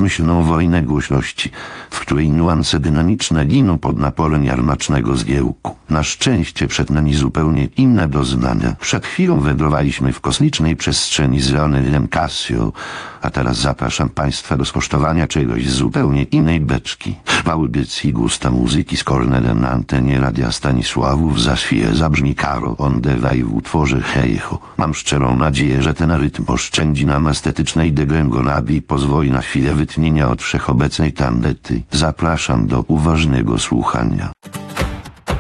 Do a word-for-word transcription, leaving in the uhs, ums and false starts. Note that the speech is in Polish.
bezmyślną wojnę głośności, w której niuanse dynamiczne giną pod naporem jarmacznego zgiełku. Na szczęście przed nami zupełnie inne doznania. Przed chwilą wędrowaliśmy w kosmicznej przestrzeni z Leonelem Cassio, a teraz zapraszam Państwa do skosztowania czegoś z zupełnie innej beczki. W audycji Gusta Muzyki z Kornelem na antenie Radia Stanisławów za chwilę zabrzmi Karol Ondewaj w utworze Hejcho. Mam szczerą nadzieję, że ten rytm oszczędzi nam estetycznej degrengolady i pozwoli na chwilę wytchnienia od wszechobecnej tandety. Zapraszam do uważnego słuchania.